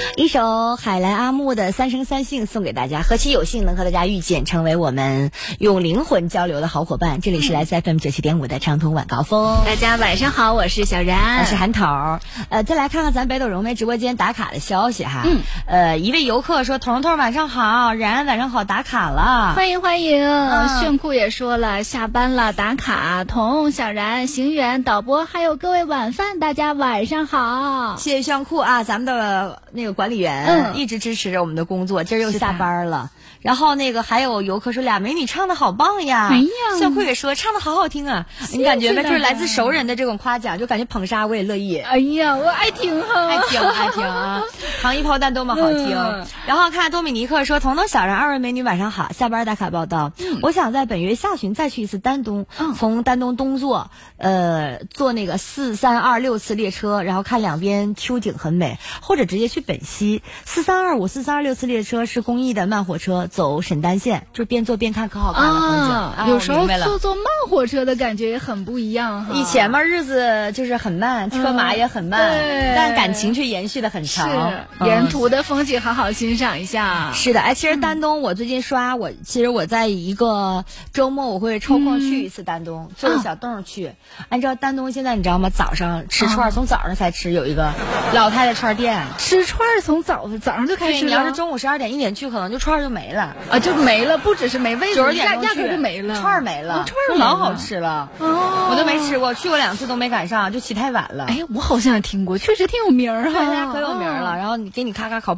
一首海来阿木的《三生三幸》送给大家，何其有幸能和大家遇见，成为我们用灵魂交流的好伙伴。这里是来自 FM 97.5的畅通晚高峰。 大家晚上好，我是小然， 我是韩头。再来看看咱北斗融媒直播间打卡的消息哈。一位游客说：“彤彤晚上好，然晚上好，打卡了， 欢迎欢迎。炫酷也说了，下班了打卡，彤、小然、行远、导播还有各位晚饭，大家晚上好。 谢谢炫酷啊，咱们的那个管理员一直支持着我们的工作，今儿又下班了。然后还有游客说俩美女唱的好棒呀， 哎呀， 炫酷也说唱的好好听啊，你感觉没？就是来自熟人的这种夸奖，就感觉捧杀我也乐意。 哎呀，我爱听哈， 爱听啊，糖衣炮弹多么好听。然后看多米尼克说：“彤彤、小然二位美女晚上好，下班打卡报道。我想在本月下旬再去一次丹东，从丹东东坐那个4326次列车，然后看两边秋景很美，或者直接去本溪4325、4326次列车是公益的慢火车，走沈丹线，就是边坐边看可好看了风景。 有时候坐慢火车的感觉也很不一样哈。 以前嘛日子就是很慢，车马也很慢，但感情却延续的很长。 沿途的风景好好欣赏一下。 是的，其实丹东我最近刷，其实我在一个周末我会抽空去一次丹东，坐个小洞去。你知道丹东现在你知道吗？早上吃串从早上才吃，有一个老太太串店， 吃串从早上就开始了。 你要是中午12点1点去，可能就串就没了啊，就没了，不只是没位置 ，9点钟压根就没了， 串没了， 串老好吃了。我都没吃过，去过2次都没赶上，就起太晚了。 哎，我好像也听过，确实挺有名儿哈， 对，可有名了。然后给你咔咔烤